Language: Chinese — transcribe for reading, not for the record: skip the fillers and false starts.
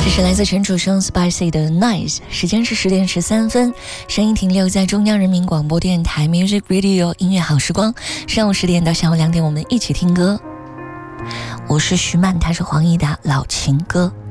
这是来自陈楚生 Spicy 的 Nice， 时间是10点13分，声音停留在中央人民广播电台 Music Radio 音乐好时光，上午10点到下午2点我们一起听歌。我是徐曼，他是黄义达，老情歌。